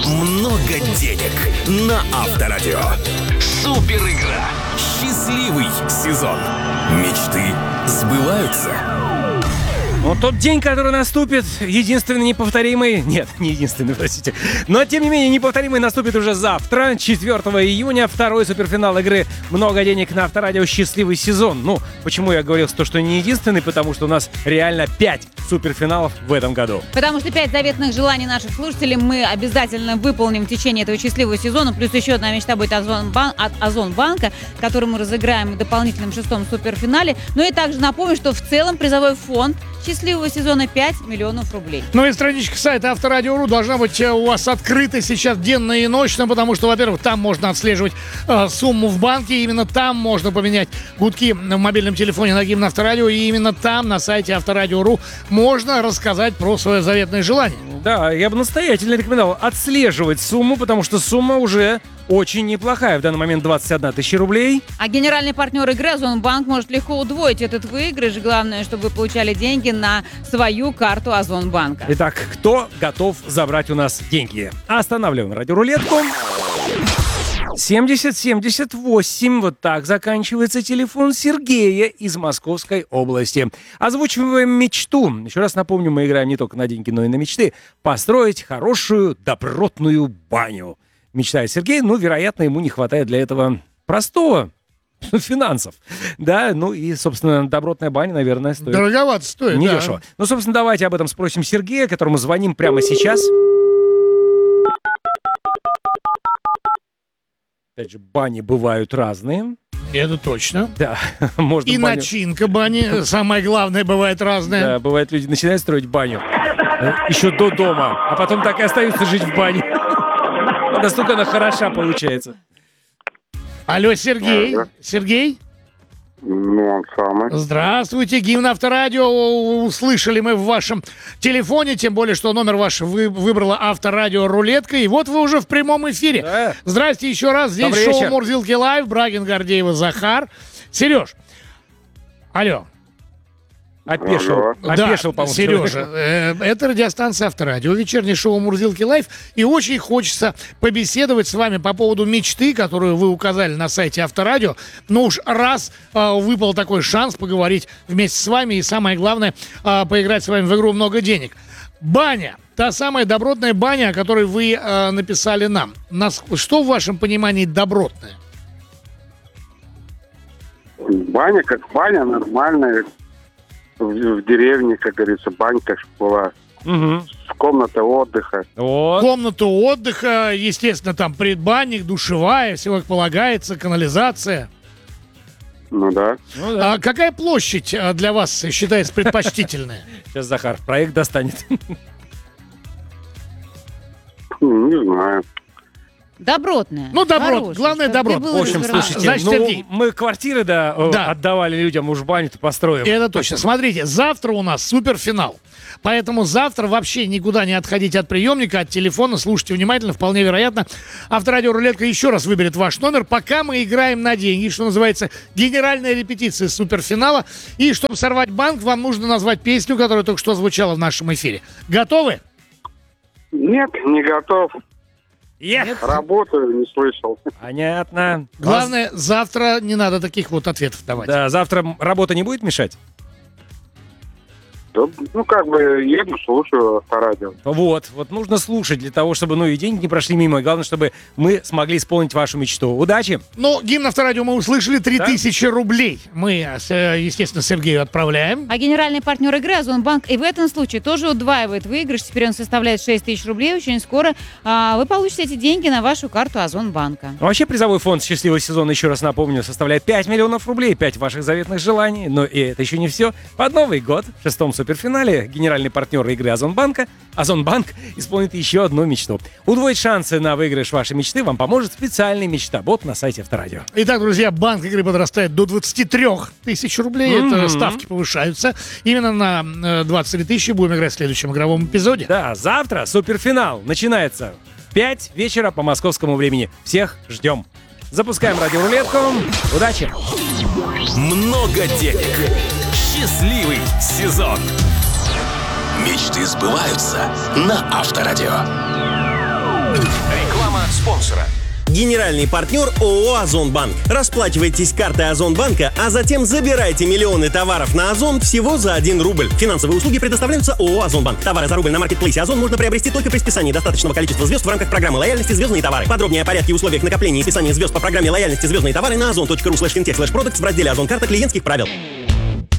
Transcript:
много денег на Авторадио. Супер игра. Счастливый сезон. Мечты сбываются. Вот тот день, который наступит, единственный неповторимый... Нет, не единственный, простите. Но, тем не менее, неповторимый наступит уже завтра, 4 июня, второй суперфинал игры «Много денег» на Авторадио «Счастливый сезон». Ну, почему я говорил, что не единственный? Потому что у нас реально 5 суперфиналов в этом году. Потому что 5 заветных желаний наших слушателей мы обязательно выполним в течение этого счастливого сезона. Плюс еще одна мечта будет от Озонбанка, которую мы разыграем в дополнительном 6-м суперфинале. Ну и также напомню, что в целом призовой фонд счастливого сезона 5 миллионов рублей. Ну и страничка сайта Авторадио.ру должна быть у вас открыта сейчас денно и ночно, потому что, во-первых, там можно отслеживать сумму в банке, именно там можно поменять гудки в мобильном телефоне на гимн Авторадио, и именно там, на сайте Авторадио.ру, можно рассказать про свое заветное желание. Да, я бы настоятельно рекомендовал отслеживать сумму, потому что сумма уже очень неплохая. В данный момент 21 тысяча рублей. А генеральный партнер игры Озонбанк может легко удвоить этот выигрыш. Главное, чтобы вы получали деньги на свою карту Озонбанка. Итак, кто готов забрать у нас деньги? Останавливаем радиорулетку. 7078, вот так заканчивается телефон Сергея из Московской области. Озвучиваем мечту. Еще раз напомню, мы играем не только на деньги, но и на мечты. Построить хорошую, добротную баню. Мечтает Сергей, ну, вероятно, ему не хватает для этого простого финансов. Да, ну и, собственно, добротная баня, наверное, стоит. Дороговато стоит, недешево. да. Ну, собственно, давайте об этом спросим Сергея, которому звоним прямо сейчас. Опять же, бани бывают разные. Это точно. Да, можно и баню... начинка бани, самое главное, бывает разная. Да, бывает, люди начинают строить баню еще до дома, а потом так и остаются жить в бане. Настолько она хороша получается. Алло, Сергей. Сергей? Ну, он самый. Здравствуйте, гимн Авторадио. Услышали мы в вашем телефоне, тем более, что номер ваш выбрала Авторадио рулетка, и вот вы уже в прямом эфире. Да. Здрасте еще раз. Здесь Добрый шоу вечер. «Мурзилки лайв», Брагин, Гордеева, Захар. Сереж, алло. Опешил, по-моему. Сережа, это радиостанция Авторадио, вечернее шоу «Мурзилки лайв», и очень хочется побеседовать с вами по поводу мечты, которую вы указали на сайте Авторадио. Но уж раз выпал такой шанс поговорить вместе с вами, и самое главное, поиграть с вами в игру «Много денег». Баня. Та самая добротная баня, о которой вы написали нам. Что в вашем понимании добротное? Баня как баня, нормальная. В деревне, как говорится, банька была. Угу. Комната отдыха. Вот. Комната отдыха, естественно, там предбанник, душевая, все как полагается, канализация. Ну да. Ну, да. А какая площадь для вас считается предпочтительная? Сейчас Захар проект достанет. Не знаю. Добротная. Ну, добротная. Хорошая, Главное, чтобы добротная. тебе было В общем, развернуто. слушайте, Значит, Сергей. мы квартиры, да, отдавали людям, уж баню-то построим. Это точно. Смотрите, завтра у нас суперфинал. Поэтому завтра вообще никуда не отходите от приемника, от телефона. Слушайте внимательно, вполне вероятно. Авторадио рулетка еще раз выберет ваш номер. Пока мы играем на деньги, что называется, генеральная репетиция суперфинала. И чтобы сорвать банк, вам нужно назвать песню, которая только что звучала в нашем эфире. Готовы? Нет, не готов. Эх, Работаю, не слышал. понятно. Главное, завтра не надо таких вот ответов давать. Да, завтра работа не будет мешать? Да, ну, как бы, еду, слушаю Авторадио. Вот нужно слушать для того, чтобы, ну, и деньги не прошли мимо. И главное, чтобы мы смогли исполнить вашу мечту. Удачи! Ну, гимн Авторадио мы услышали, 3000 рублей. Мы, естественно, Сергею отправляем. А генеральный партнер игры Озонбанк и в этом случае тоже удваивает выигрыш. Теперь он составляет 6 тысяч рублей. Очень скоро вы получите эти деньги на вашу карту Озонбанка. А вообще призовой фонд «Счастливый сезон», еще раз напомню, составляет 5 миллионов рублей, 5 ваших заветных желаний. Но и это еще не все. Под Новый год в 6-м суперфинале генеральный партнер игры Озонбанк исполнит еще одну мечту. Удвоить шансы на выигрыш вашей мечты вам поможет специальный мечтобот на сайте Авторадио. Итак, друзья, банк игры подрастает до 23 тысяч рублей. Это ставки повышаются. Именно на 23 тысячи будем играть в следующем игровом эпизоде. Да, завтра суперфинал начинается в 5 вечера по московскому времени. Всех ждем. Запускаем радиорулетку. Удачи! Много денег. Счастливый сезон. Мечты сбываются на Авторадио. спонсора. Генеральный партнер ООО «Озонбанк». Расплачивайтесь картой Озонбанка, а затем забирайте миллионы товаров на Озон всего за 1 рубль. Финансовые услуги предоставляются ООО «Озонбанк». Товары за рубль на маркетплейсе Озон можно приобрести только при списании достаточного количества звезд в рамках программы лояльности «Звездные товары». Подробнее о порядке и условиях накопления и списания звезд по программе лояльности «Звездные товары» на ozon.ru/fintech/products в разделе «Озон. Карта клиентских правил».